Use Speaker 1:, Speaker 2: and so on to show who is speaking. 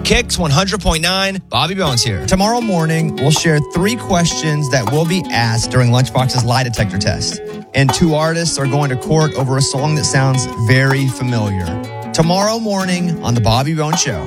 Speaker 1: Kicks 100.9, Bobby Bones here.
Speaker 2: Tomorrow morning, we'll share 3 questions that will be asked during Lunchbox's lie detector test. And 2 artists are going to court over a song that sounds very familiar. Tomorrow morning on The Bobby Bones Show.